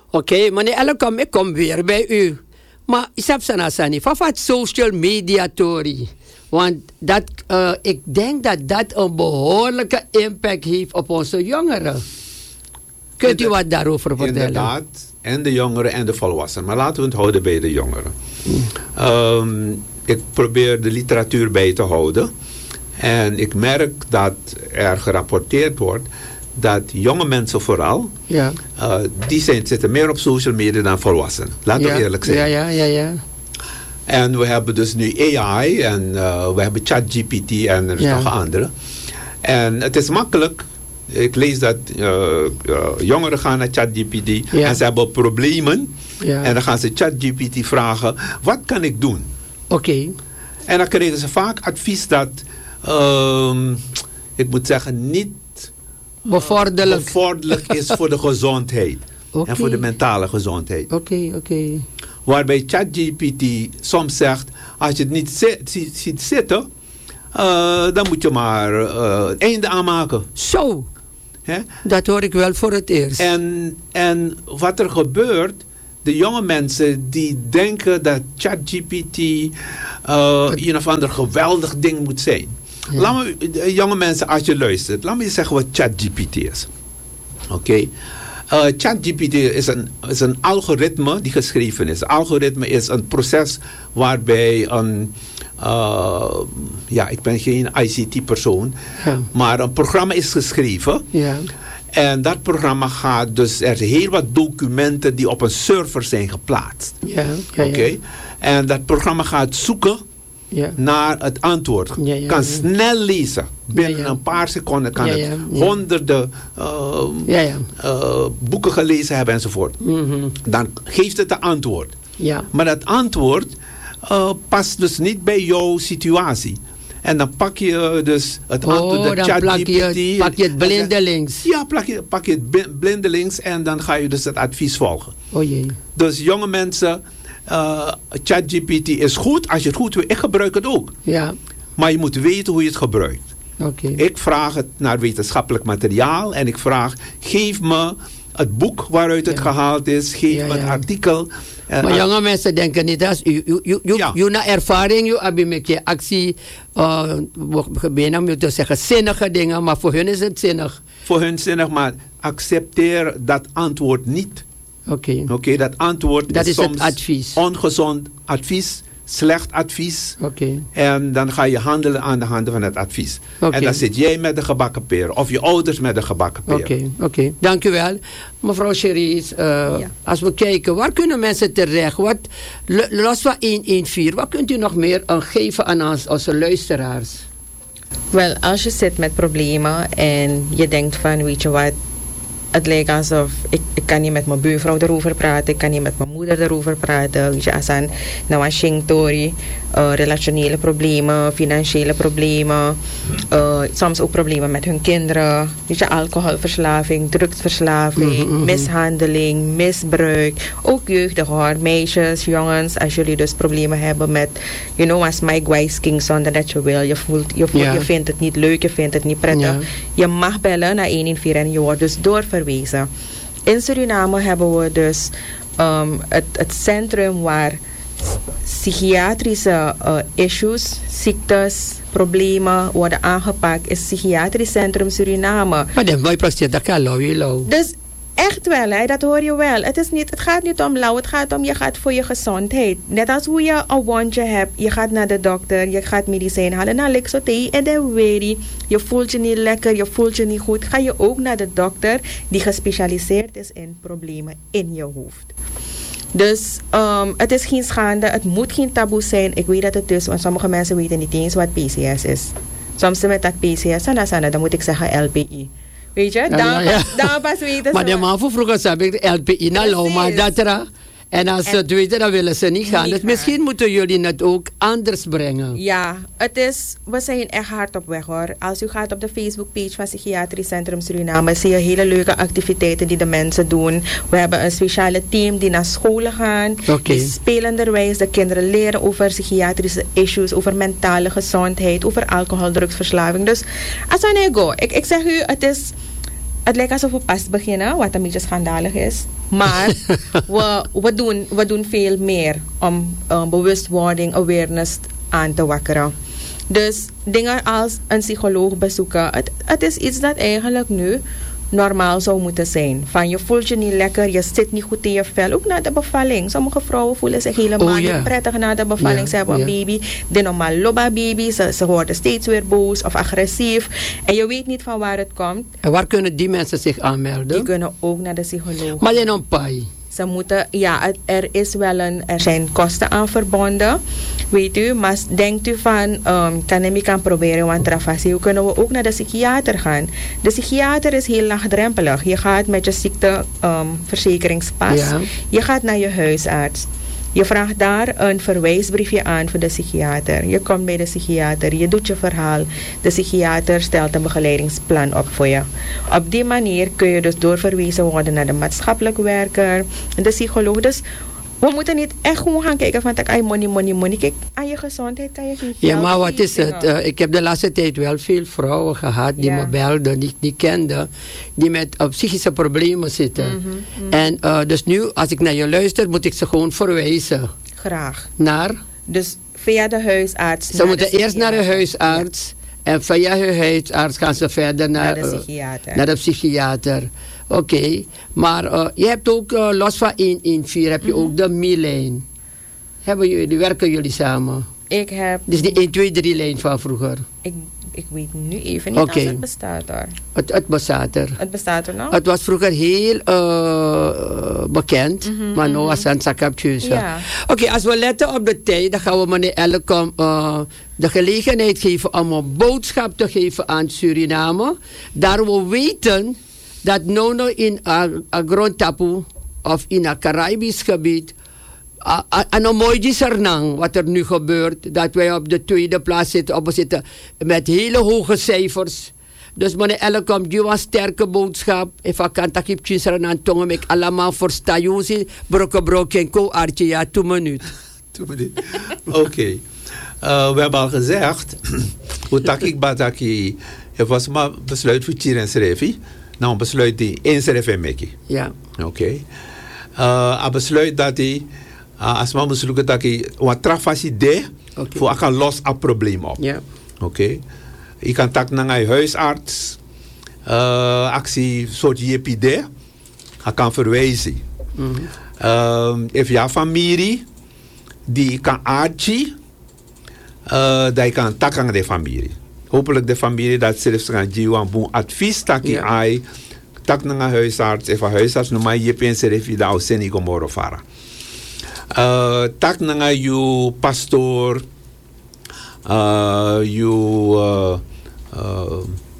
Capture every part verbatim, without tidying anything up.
okay, meneer Ellekom, ik kom weer bij u. Maar isap sana sani, wat social media tori. Want dat, uh, ik denk dat dat een behoorlijke impact heeft op onze jongeren. Kunt u wat daarover vertellen? Inderdaad, en de jongeren en de volwassenen. Maar laten we het houden bij de jongeren. Mm. Um, ik probeer de literatuur bij te houden. En ik merk dat er gerapporteerd wordt dat jonge mensen vooral, ja. uh, die zijn, zitten meer op social media dan volwassenen. Laten ja. we eerlijk zijn. Ja, ja, ja, ja. En we hebben dus nu A I en uh, we hebben ChatGPT en er is ja. nog andere. En het is makkelijk. Ik lees dat uh, uh, jongeren gaan naar ChatGPT ja. en ze hebben problemen. Ja. En dan gaan ze ChatGPT vragen, wat kan ik doen? Oké. Okay. En dan krijgen ze vaak advies dat, um, ik moet zeggen, niet bevorderlijk, bevorderlijk is voor de gezondheid. Okay. En voor de mentale gezondheid. Oké, okay, oké. Okay. Waarbij ChatGPT soms zegt, als je het niet zi- zi- ziet zitten, uh, dan moet je maar uh, het einde aanmaken. Zo, He? Dat hoor ik wel voor het eerst. En, en wat er gebeurt, de jonge mensen die denken dat ChatGPT uh, een of ander geweldig ding moet zijn. Ja. Laat me, jonge mensen, als je luistert, laat me je zeggen wat ChatGPT is. Oké. Okay. Uh, ChatGPT is een, is een algoritme die geschreven is. Algoritme is een proces waarbij een, uh, ja, ik ben geen I C T-persoon, ja. maar een programma is geschreven. Ja. En dat programma gaat dus, er zijn heel wat documenten die op een server zijn geplaatst. Ja, ja, Oké. Okay? Ja. En dat programma gaat zoeken ja. naar het antwoord. Ja, ja, kan ja. snel lezen. Binnen ja, ja. een paar seconden kan ja, het ja, ja. honderden uh, ja, ja. Uh, boeken gelezen hebben enzovoort. Mm-hmm. Dan geeft het een antwoord. Ja. Maar dat antwoord uh, past dus niet bij jouw situatie. En dan pak je dus het oh, antwoord, de ChatGPT. Pak je het blindelings. Ja, pak je, pak je het blindelings en dan ga je dus het advies volgen. Oh jee. Dus jonge mensen, uh, ChatGPT is goed als je het goed wil. Ik gebruik het ook. Ja. Maar je moet weten hoe je het gebruikt. Okay. Ik vraag het naar wetenschappelijk materiaal en ik vraag, geef me het boek waaruit het ja. gehaald is, geef ja, me het ja. artikel. Maar uh, jonge mensen denken niet als u, u, u, u, ja. u na ervaring, u heb met je actie, uh, bijna moet je zeggen zinnige dingen, maar voor hun is het zinnig. Voor hun zinnig, maar accepteer dat antwoord niet. Oké. Okay. Oké, okay, dat antwoord dat is, is soms het advies. Ongezond advies. Slecht advies. Okay. En dan ga je handelen aan de hand van het advies. Okay. En dan zit jij met de gebakken peer. Of je ouders met de gebakken peer. Oké, okay, oké. Okay. Dank u wel. Mevrouw Cherise, uh, ja. als we kijken, waar kunnen mensen terecht? Wat, los van honderdveertien, wat kunt u nog meer uh, geven aan ons, onze luisteraars? Wel, als je zit met problemen en je denkt van, weet je wat, het lijkt alsof ik, ik kan niet met mijn buurvrouw erover praten, ik kan niet met mijn moeder erover praten. Weet je, als aan nou als tori, uh, relationele problemen, financiële problemen, uh, soms ook problemen met hun kinderen. Weet je, alcoholverslaving, drugsverslaving, mm-hmm. mishandeling, misbruik. Ook jeugdig hoor, meisjes, jongens, als jullie dus problemen hebben met, you know, als Mike Weiss King zonder dat je wil, je voelt, je, voelt, ja. je vindt het niet leuk, je vindt het niet prettig. Ja. Je mag bellen naar honderdveertien en je wordt dus doorverwezen. In Suriname hebben we dus um, het, het centrum waar psychiatrische uh, issues, ziektes, problemen worden aangepakt, is Psychiatrisch Centrum Suriname. Maar dan moet je precies dat kan lauw. Dus echt wel, hè, dat hoor je wel. Het, is niet, het gaat niet om lauw, het gaat om je gaat voor je gezondheid. Net als hoe je een wondje hebt, je gaat naar de dokter, je gaat medicijn halen. Nou, like zo tegen en dan weer je, je voelt je niet lekker, je voelt je niet goed. Ga je ook naar de dokter die gespecialiseerd is in problemen in je hoofd. Dus um, het is geen schande, het moet geen taboe zijn. Ik weet dat het is, want sommige mensen weten niet eens wat P C S is. Soms met dat P C S, sana, sana, dan moet ik zeggen L P I. Weet je, dan, ja, ja, ja. dan pas weten maar de man voor vroeger zei ik L P I naar Loma, dat er. En als en, ze het weten, dan willen ze niet gaan. Niet dus gaan. Misschien moeten jullie het ook anders brengen. Ja, het is, we zijn echt hard op weg hoor. Als u gaat op de Facebookpage van Psychiatrisch Centrum Suriname, zie je hele leuke activiteiten die de mensen doen. We hebben een speciale team die naar scholen gaan. Okay. Die spelenderwijs de kinderen leren over psychiatrische issues, over mentale gezondheid, over alcohol, drugsverslaving. Dus, als I go, ik, ik zeg u, het is... het lijkt alsof we pas beginnen, wat een beetje schandalig is. Maar we, we, doen, we doen veel meer om uh, bewustwording, awareness aan te wakkeren. Dus dingen als een psycholoog bezoeken, het, het is iets dat eigenlijk nu normaal zou moeten zijn. Van je voelt je niet lekker, je zit niet goed in je vel. Ook na de bevalling. Sommige vrouwen voelen zich helemaal oh, yeah. niet prettig na de bevalling. Yeah, ze hebben yeah. een baby, de normaal loba baby. Ze, ze worden steeds weer boos of agressief. En je weet niet van waar het komt. En waar kunnen die mensen zich aanmelden? Die kunnen ook naar de psycholoog. Maar in een paai. Ze moeten, ja, het, er is wel een, er zijn kosten aan verbonden, weet u. Maar denkt u van, um, kan ik kan proberen, want Rafasi, hoe kunnen we ook naar de psychiater gaan? De psychiater is heel laagdrempelig. Je gaat met je ziekteverzekeringspas, um, ja. je gaat naar je huisarts. Je vraagt daar een verwijsbriefje aan voor de psychiater. Je komt bij de psychiater, je doet je verhaal. De psychiater stelt een begeleidingsplan op voor je. Op die manier kun je dus doorverwezen worden naar de maatschappelijk werker, de psycholoog. Dus we moeten niet echt gewoon gaan kijken van, ay, money, money, money. Kijk, aan je gezondheid kan je geen geld Ja, maar wat is geven. het? Uh, ik heb de laatste tijd wel veel vrouwen gehad die Ja. me belden, die ik niet kende, die met uh, psychische problemen zitten. Mhm, mhm. En uh, dus nu, als ik naar je luister, moet ik ze gewoon verwijzen. Graag. Naar? Dus via de huisarts. Ze moeten eerst naar de huisarts. Ja. En via de huisarts gaan ze verder naar, naar de uh, psychiater. naar de psychiater. Oké, okay. Maar uh, je hebt ook, uh, los van één één vier, heb je mm-hmm. ook de M I-lijn. Hebben jullie, werken jullie samen? Ik heb... Dus die één twee drie lijn van vroeger? Ik, ik weet nu even niet okay. als het bestaat hoor. Het, het bestaat er. Het bestaat er nog? Het was vroeger heel uh, bekend, mm-hmm, maar nu mm-hmm. was het zakapjes. Ja. Oké, okay, als we letten op de tijd, dan gaan we meneer Ellekom uh, de gelegenheid geven om een boodschap te geven aan Suriname. Daar we weten dat Nono in Agrontapu of in een Caribisch gebied, en een mooi Sernang, wat er nu gebeurt, dat wij op de tweede plaats zitten, op, we zitten met hele hoge cijfers. Dus meneer Ellekom, je was sterke boodschap. Even kan ik je tjuseren aan tongen, ik allemaal verstaan. Jongens, brokken brokken, ko artje, ja, twee minuten. Twee minuten. Oké. Okay. Uh, we hebben al gezegd, hoe tak ik bataki, het was maar besluit voor Tjir en Srevi. Nou, een besluit die één Srevi meki. Ja. Oké. Okay. Uh, een besluit dat hij, uh, als we moeten zoeken dat hij wat trafasi de, voor ik kan los een probleem op. Ja. Oké. Okay. Je kan tak naar je huisarts, uh, actie soort J P D, je kan verwijzen. Mm-hmm. Uh, if je familie, die kan aardje, uh, dat je kan tak aan de familie. Hopelijk de familie dat zelfs kan geven een advies dat je ai tak naar een huisarts, even huisarts noem maar je penseert even dat als ze niet komen varen. Tak naar je pastoor, uh, je uh, uh,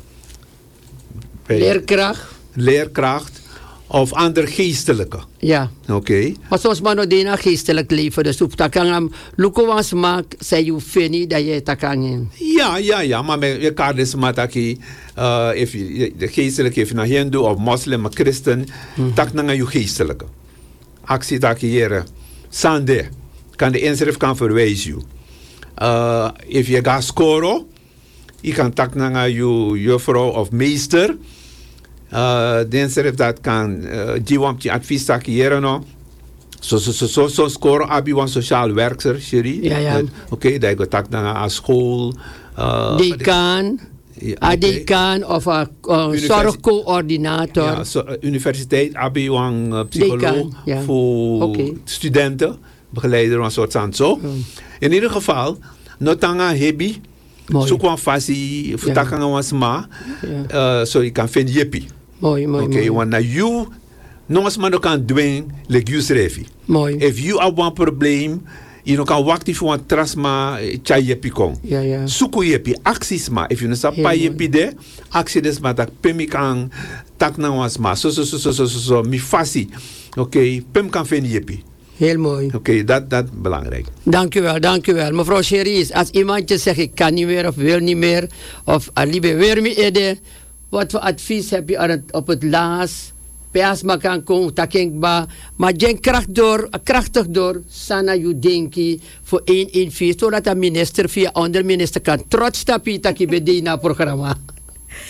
leerkracht, leerkracht of ander geestelijke. Ja. Oké. Okay. Maar zoals man ook een geestelijk leven, dus op takangam, luko was maak, zei je fini dat je takangin. Ja, ja, ja, maar met je kaart is maar dat je, uh, if je de geestelijke heeft naar Hindoe of moslim of christen, mm-hmm. tak naar je geestelijke. Actie dat je hier, sande, kan de inschrift kan verwijzen. Uh, if je gaat scoren, je kan tak naar je juffrouw of meester. Uh, de inschrift dat kan uh, je advies tak hier no. Zo zo zo zo zo scoren abi een sociaal werker, Sherry. Ja ja. Oké, okay, dat je tak naar een school. Uh, Dekaan. Ja, okay. Dekaan of een uh, zorgcoördinator. Ja, so, uh, universiteit abi een uh, psycholoog ja. voor okay. studenten, begeleider een soort van zo. Hmm. In ieder geval, notanga hebi. Zoek een fasi, voor dat kan ons ma, zo je kan vinden jepi. Mooi, mooi, okay, mooi. Want na you, nogmaals maar nog kan dwingen, like you schrijven. Mooi. If you have een probleem, je nog kan wachten voor een trasma, tja jepi kon. Ja, ja. Zoek jepi, acties ma. If you nog pa jepi de, actie des maar dat pim kan, tak na ons ma. Zo, zo, zo, zo, zo, zo, zo, mi fasi. Oké, okay, pim kan vinden jepi. Heel mooi. Oké, okay, dat dat belangrijk. Dank u wel, dank u wel. Mevrouw Cherise, als iemand je zegt ik kan niet meer of wil niet meer, of alibi weer me ede, wat voor advies heb je aan het, op het laatst? Peas ma kan komen, takenkba, maar jen kracht door, krachtig door, sana you denki voor één één vier, zodat de minister via onderminister kan trots tapi taki bedina programma.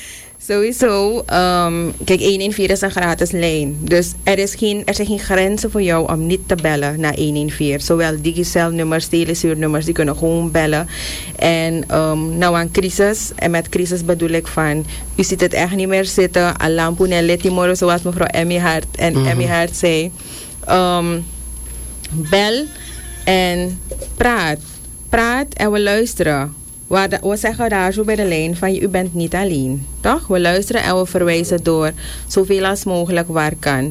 Sowieso, um, kijk, honderdveertien is een gratis lijn. Dus er, is geen, er zijn geen grenzen voor jou om niet te bellen naar honderdveertien. Zowel Digicel-nummers, telesuurnummers, die kunnen gewoon bellen. En um, nou aan crisis, en met crisis bedoel ik van, u ziet het echt niet meer zitten. Alampu en letimoro, zoals mevrouw Emmy Hart en mm-hmm. Emmy Hart zei. Um, bel en praat. Praat en we luisteren. We, we zeggen daar zo bij de lijn van u bent niet alleen. Toch? We luisteren en we verwijzen door zoveel als mogelijk waar kan.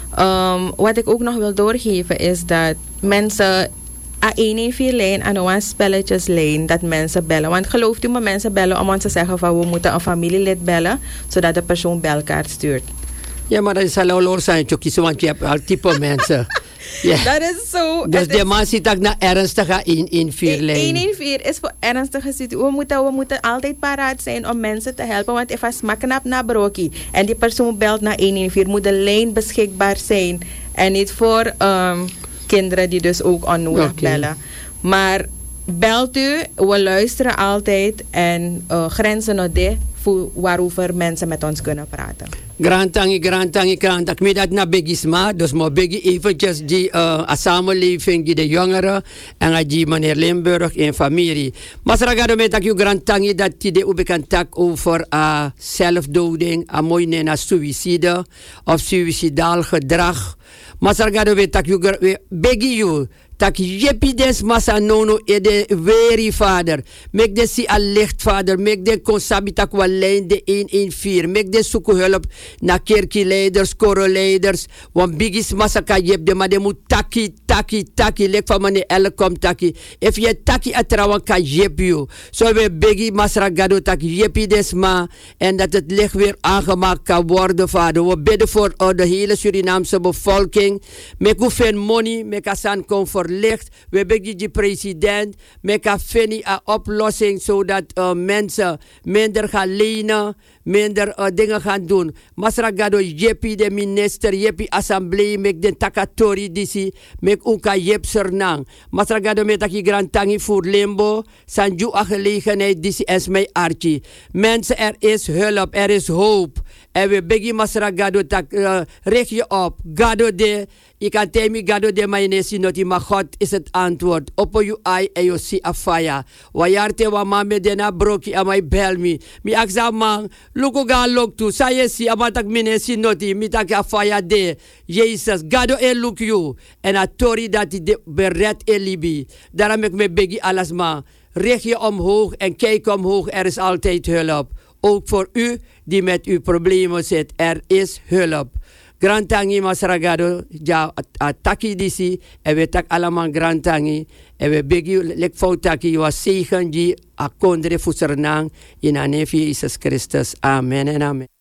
Um, wat ik ook nog wil doorgeven is dat mensen aan honderdveertien-lijn en een spelletjeslijn dat mensen bellen. Want gelooft u me, mensen bellen om ons te zeggen van we moeten een familielid bellen, zodat de persoon bij elkaar stuurt. Ja, maar dat is al oor zijn, want je hebt al type mensen. Yeah. Dat is zo. Dus de man zit ook naar ernstige honderdveertien-lijn. honderdveertien is voor ernstige situaties. We moeten, we moeten altijd paraat zijn om mensen te helpen. Want als je knap naar brokie en die persoon belt naar honderdveertien, moet de lijn beschikbaar zijn. En niet voor um, kinderen die dus ook onnodig okay. bellen. Maar belt u, we luisteren altijd en uh, grenzen nog dit waarover mensen met ons kunnen praten. Grand tangi, grand tangi, grand. Ik weet dat na begisma, dus maar begi eventjes die uh, samenleving, die de jongeren en die meneer Limburg en familie. Maar straks met dat je grand tangi dat die de ubekend tak over uh, zelfdoding, amoy na suïcide of suïcidaal gedrag. Maar straks met dat je begi you. Tak jepi des masa nono e de weri vader. Mek de si al licht vader. Mek de konsabi tak wa lijn de honderdveertien. Mek de zoeken hulp na kerkileiders, koroleiders. Want bigis masa ka jep de maar de moet taki, taki, taki. Lek van meneer Elle kom taki. If je taki atrawan ka jep you. Zo we bigi masra gado tak jepi des ma. En dat het licht weer aangemaakt kan worden vader. We bidden voor uh, de hele Surinaamse bevolking. Mek hoeven money, mek asan comfort. Licht. We begin de president met een oplossing zodat uh, mensen minder gaan lenen, minder uh, dingen gaan doen. Masragado jepi de minister, jepi assemblee, met de takatori disi, met unka jep sernang. Masragado met aki grand tangi voor limbo, sanju a gelegenheid disi es mij archi. Mensen, er is hulp, er is hoop. En we begin masragado tak uh, richt je op. Gado de ik kan temi gado de mayenesi noti, maar God is het antwoord. Oppo you ai en you see a fire. Wajarte wa mame de na broki amai bel mi. Mi akza man, luko ga lok tu. Sa ye si amatak minesi noti, mi tak a fire de. Jezus, gado e look you. En a tori dat die beret e libi. Daarom ik me begi alles man. Richt je omhoog en kijk omhoog, er is altijd hulp. Ook voor u die met uw problemen zit, er is hulp. Grand tangi masragado ja ataki disi en we tak allemaal grand tangi en we begi lek foutaki was zegen die akondre fusernang in de naam van Jezus Christus. Amen en amen.